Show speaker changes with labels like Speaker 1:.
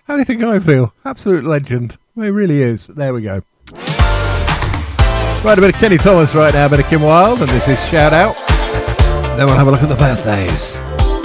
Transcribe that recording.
Speaker 1: How do you think I feel? Absolute legend. He really is. There we go. Right, a bit of Kenny Thomas right now, a bit of Kim Wilde, and this is Shout Out. Then we'll have a look at the birthdays.